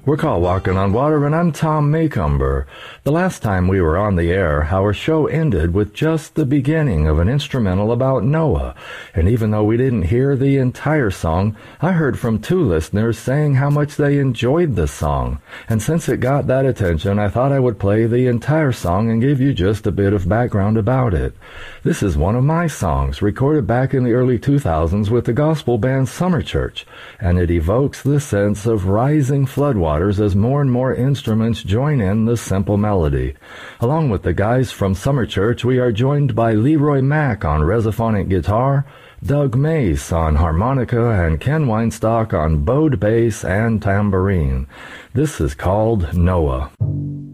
We're called Walking on Water, and I'm Tom Macomber. The last time we were on the air, our show ended with just the beginning of an instrumental about Noah. And even though we didn't hear the entire song, I heard from 2 listeners saying how much they enjoyed the song. And since it got that attention, I thought I would play the entire song and give you just a bit of background about it. This is one of my songs, recorded back in the early 2000s with the gospel band Summer Church, and it evokes the sense of rising floodwaters as more and more instruments join in the simple melody. Along with the guys from Summer Church, we are joined by Leroy Mack on resophonic guitar, Doug Mace on harmonica, and Ken Weinstock on bowed bass and tambourine. This is called Noah.